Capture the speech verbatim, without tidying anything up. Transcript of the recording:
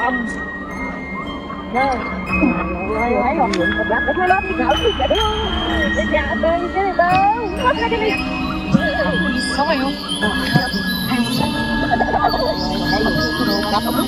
không? Nè, thấy không? Gặp được cái lớp đi cậu đi chạy đi. Dạ, tôi cái này tôi. Mất ra cái này. Sống này không? Gặp